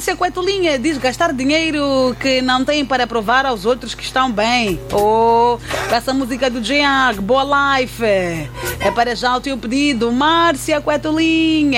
Márcia Coetolinha diz gastar dinheiro que não tem para provar aos outros que estão bem. Oh, essa música do Jean, boa life. É para já o teu pedido, Márcia Coetolinha.